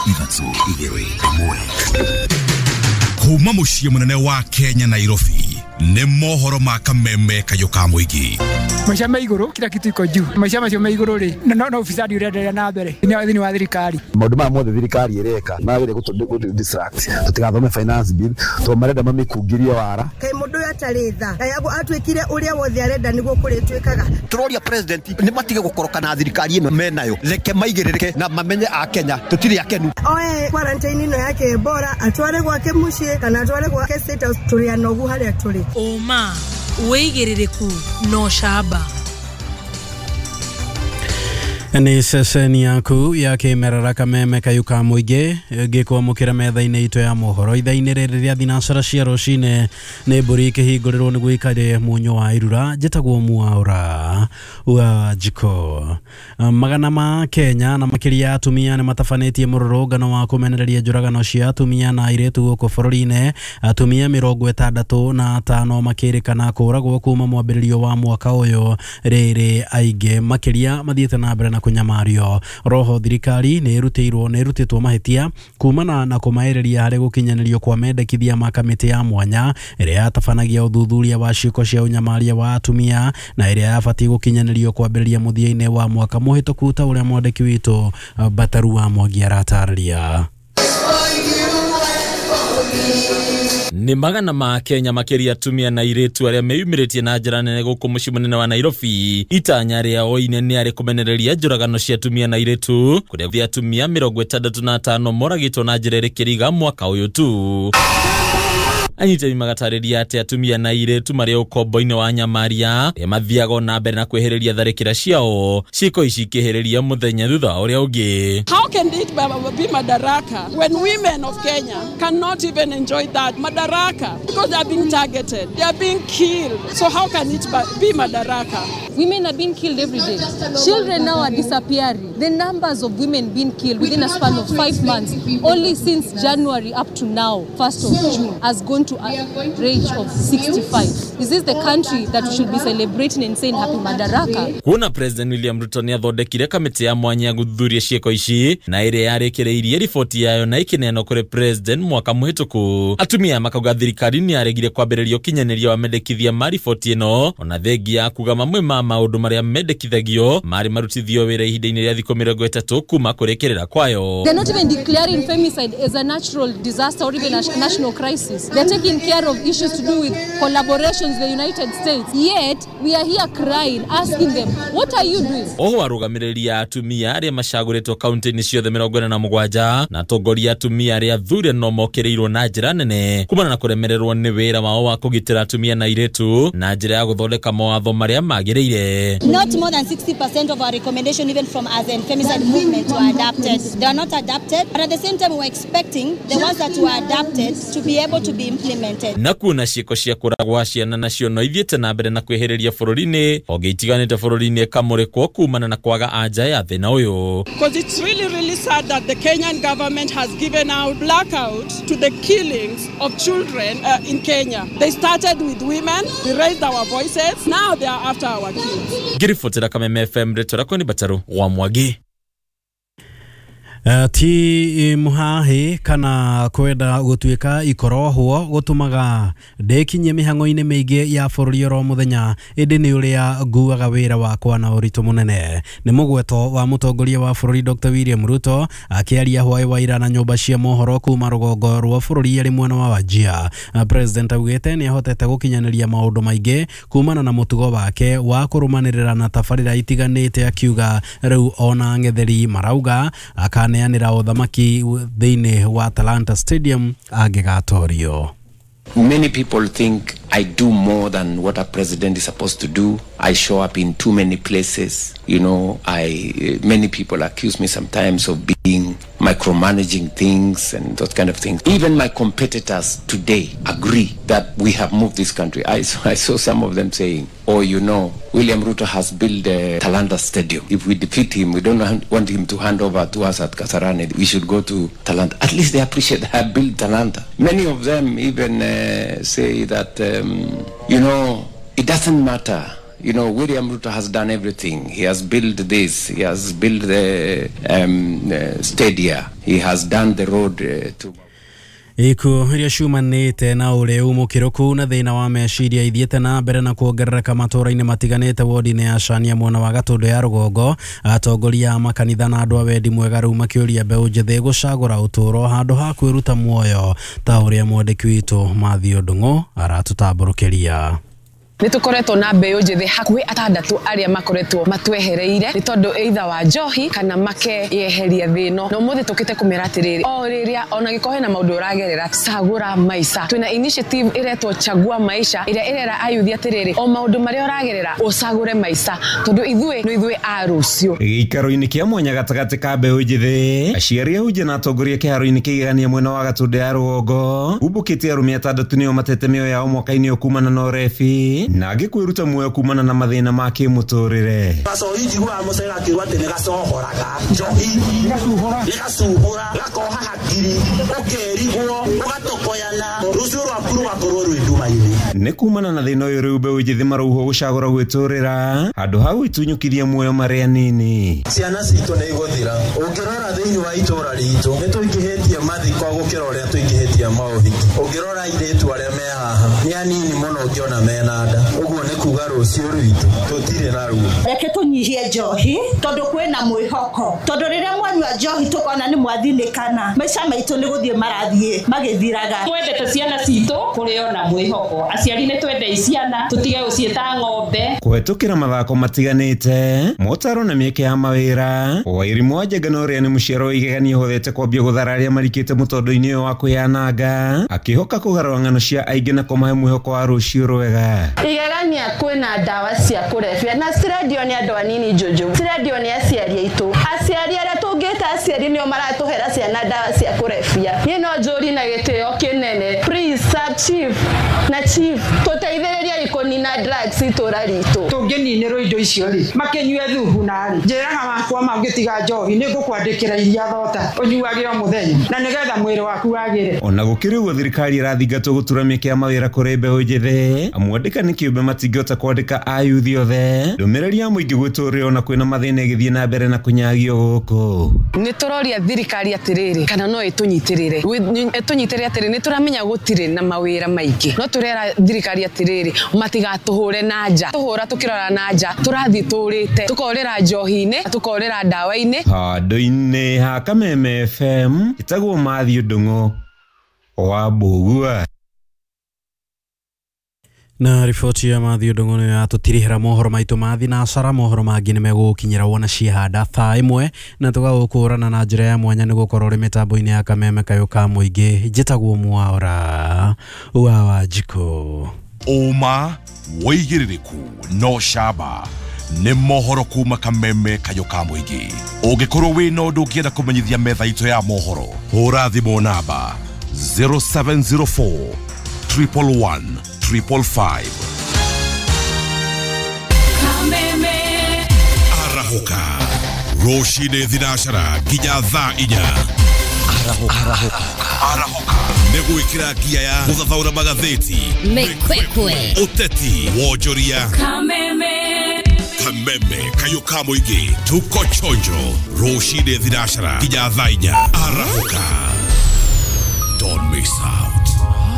Ithatũ igĩrĩ ĩmwe. Kuma muciĩ munene wa Kenya Nairobi nĩ mohoro ma kameme kayo ka muingi. Maisha maiguru kila kitu iko juu. Maisha macio maiguru ri na ufisadi urenderea na mbere. Ni wa thirikari. Maundu ma mothe thirikari ireka na wire gutu distract. Tutigathome finance bill to marenda mamikugiria wara. Kai mundu yataritha. Yago atwikire uria wothe arenda niguo kuri twikaga. Turoria president ni matige gukoroka na thirikari ino menayo. Reke maigirike na mamenye a Kenya tutiri akenu. Oe quarantine ino yake bora atware gwake mucie kana atware gwake state house turi anogu haria turi. Oma weigiririku no shaba. Ni seseni yaku ya kimerera kameme kayuka muingi gikwamukira metha-ini itu ya mohoro itha-ini riria thinacara cia rucine ni mburi ikihingũrĩrwo nĩguo ikare munyo wa irura njĩtagwo Mwaura wa Jiko. Magana ma Kenya na makiria atumia nĩ matabanĩtie mũrũrũngano wa kũmenereria njũragano cia atumia na airĩtu gũkũ bũrũri-inĩ. Atumia 65 makĩrĩkana kũragwo kuma mwambĩrĩrio wa mwaka ũyũ, rĩrĩ aingĩ makiria mathiĩte na mbere na kunyamario. Roho thirikari nĩ ĩrutĩtwo mahĩtia kumana na kũmaĩrĩria harĩ gũkinyanĩrio kwa mendekithia ma kamĩtĩ ya mwanya ĩrĩa yatabanagia ũthuthuria wa ciĩko cia ũnyamaria wa atumia na ĩrĩa yabatiĩ gũkinyanĩrio kwambĩrĩria mũthia-inĩ wa mwaka mũhĩtũku ta ũrĩa mwandĩki witũ Bataru wa Mwangi aratarĩria. Ni magana ma Kenya makiria atumia na airĩtu arĩa meyumĩrĩtie na njĩra nene gũkũ mũciĩ mũnene wa Nairobi. Itanya rĩao inene arĩ kũmenereria njũragano cia atumia na airĩtu, kũrĩa atumia 65 moragĩtwo na njĩra ĩrĩ mwaka ũyũ tu. Anyitani magatarĩria atĩ atumia na airĩtu marĩ ũkombo-inĩ wa nyamaria mathiaga na mbere na kwĩhĩrĩria tharĩkĩra ciao, ciĩko ici ikĩhĩrĩria mũthenya thutha ũrĩa ũngĩ. How can it be madaraka when women of Kenya cannot even enjoy that madaraka because they are being targeted, they are being killed? So how can it be madaraka? Women are being killed every day. Children now are disappearing. The numbers of women being killed within a span of 5 months, only since January up to now, 1st of June, has gone to a range of 65. Is this the country that we should be celebrating and saying happy madaraka? Kuna President William Ruto ni athondekire kamĩtĩ ya mwanya gũthuthuria ciĩko ici na ĩrĩa yarĩkĩrĩirie riboti yayo na ikineano kũrĩ President mwaka mũhĩtũku. Atumia makauga thirikari nĩ yaregire kwambĩrĩria ũkinyanĩria wa mendekithia ma riboti ĩno, ona thengia ya kuga mamwe ma maũndũ marĩa mendekithagio marĩ marutithio wĩra ihinda-inĩ rĩa thikũ 30 kuma kũrĩkĩrĩra kwayo. They're not even declaring femicide as a natural disaster or even a national crisis. They're taking care of issues to do with collaborations with the United States. Yet, we are here crying, asking them, what are you doing? Oho arũgamĩrĩria atumia arĩa macagũrĩtwo kaunti-inĩ ciothe 47 na atongoria atumia arĩa athure no mokĩrĩirwo na njĩra nene kumana na kũremererwo nĩ wĩra wao wa kũgitĩra atumia na airĩtu na njĩra ya gũthondeka mawatho marĩa magĩrĩire. Not more than 60% of our recommendation, even from us and femicide movement, were adapted. They are not adapted, but at the same time, we're expecting the ones that were adapted to be able to be implemented. Na kuna ciĩko cia kũragwo ciana nacio no ithiĩte na mbere na kwĩhĩrĩria bũrũri-inĩ, honge itiganĩte bũrũri-inĩ kamũrĩkwo kumana na kwaga anja ya thĩna ũyũ. Because it's really sad that the Kenyan government has given out blackout to the killings of children in Kenya. They started with women, we raised our voices, now they are after our kids. Girifotera Kameme FM retora ni Bataru wa Mwangi. Ti muhahi kana kwenda gutuika ikorohwo gutumaga ndekinye mihango-ini meige ya bũrũri oro muthenya indi ni uria nguaga wira wakwa na ũritũ munene. Ni mugweto wa mutongoria wa bũrũri Dr. William Ruto akiaria hwaĩ wa ira na nyũmba cia mohoro kuma rũgongo rwa bũrũri arĩ mwena wa Wajir. President augĩte ni ahotete gũkinyanĩria maũndũ maingĩ kumana na mũtugo wake wa kũrũmanĩrĩra na tabarĩra itiganĩte, akiuga rĩu ona ng'etheri marauga akaneanĩra ũthamaki thĩinĩ wa Talanta Stadium angĩgatorio. Many people think I do more than what a president is supposed to do. I show up in too many places. You know, many people accuse me sometimes of being micromanaging things and those kind of things. Even my competitors today agree that we have moved this country. I saw some of them saying, oh, you know, William Ruto has built a Talanta Stadium. If we defeat him, we don't want him to hand over to us at Kasarani. We should go to Talanta. At least they appreciate that I built Talanta. Many of them even say that, you know, it doesn't matter You know, William Ruto has done everything. He has built this. He has built the stadia. He has done the road to... Iku iria ciumanite na ure umukiruku na thina wa meciria ithiete na mbere na kuongerereka matura-ini matiganite wodi-ini ya Chania mwena wa Gatundu ya Rugongo. Atongoria a makanitha na andu a wendi mwega riu makiuria mbeu njithi gucagura uturo handu ha kwiruta muoyo ta uria mwandiki witu Mathio Ndung'u aratutamburukiria. Nitukoretwo na mbeũ njithi hakuhi atandatu aria makoretwo matwehereire ni tondu either wa njohi kana makeyeheria thino no muthi tukite kumera atiriri o riria ona gikohe na maundu uragerera cagura maica twina initiative iretwo chagua maisha iria irera ayuthi atiriri o maundu maria uragerera ucagure maica tondu ithuĩ a rucio gikaro-ini kia mwanya gatagati ka mbeũ njithi aciari ahunjia na atongoria kiharo-ini kigegania mwena wa Gatundu ya Rugongo umbukitie arumi atandatu nio matete mioyo yao mwaka-ini ukumana na urebi na agikwiruta muoyo kumana na mathina ma kimuturire gacohi njiguaga mucera akirwa ati ni gacohoraga njohi gasuhura gakoha hakiri ukerigwo ugatokoyana rucio rwaku rugakorwo rwi nduma-ini ni kumana na thina uyu riu mbeũ njithi maruho gucagura gwiturira handu ha gwitunyukirie muoyo maria nini ciana citu ni iguthira ungirora thiini wa itura ritu ni tuingihitie mathiko gukira uria tuingihitie mauhiki ungirora airetu aria me haha ni anini muno ungiona mena nda uguo ni kuga rucio rwitu tutire na ruo reke tunyihie njohi tondu kwina mwihoko tondu riria mwanyua njohi tukona ni mwathinikana maica maitu ni guthie marathie magithiraga twendete ciana citu kurio na mwihoko aciari ni twende ciana tutige gucieta ng'ombe kuhetukira mathako matiganite motaro na mieke ya mawira Wairimu wa Njengena uria ni muciaro igegania uthete kwambia guthararia marikite mutondo-ini uyu wa kwiananga akihoka kugarura ng'ano cia aingi na kumahe mwihoko wa rucio rwega igegania kwina ndawa cia kurebia na ciradio ni andu anini juju ciradio ni aciari aitu aciari aria tungita aciari nio maratuhera ciana ndawa cia kurebia ni no njuri na gitio kinene please chief na chief tuteithiriria ikonina drugs itura ritu tungininirwo indo icio ri makenyue thuhu nari njiraga makwa mangitiga njohi ni ngukwandikira iria thota unyuage o muthenya na nigetha mwiri waku wagire ona gukiriuo thirikari irathingatwo gutura mieke ya mawira kuri mbeũ njithi amwandika ni kiumbe matingihota kwandika ayuthi othe ndumiriri ya muingi gwiturira ona kwina mathina igithie na mbere na kunyagio guku ni turoria thirikari atiriri kana no itunyitirire atiriri ni turamenya gutire na mawira maingi no turera thirikari atiriri matigatuhure na nja tuhura tukirora na nja turathi turite tukorera njohi-ini tukorera ndawa-ini handu-ini ha Kameme FM itagwo Mathio Ndung'u wa Mbugua. Na riboti ya Mathio Ndung'u ni atutirihira mohoro maitu ma thinacara mohoro mangi ni megukinyira wona ciahanda thaa imwe na tugagukurana na njira ya mwanya ni gukorwo ri mitambo-ini ya Kameme kayuka muingi njitagwo Mwaura wa Wanjiko Uma woigiririku no shaba ni mohoro kuma Kameme kayuka muingi ungikorwo wina undu ungienda kumenyithia metha itu ya mohoro hura thimu namba 0704 111 555. Kameme Arahuka Roshine Thinashara nginya thaa inya. Arahuka negwikira ngia ya guthathaura magatheti mekwekwe uteti wonjoria Kameme kayuka muingi tuko chonjo Roshine Thinashara nginya thaa inya. Arahuka don't miss out.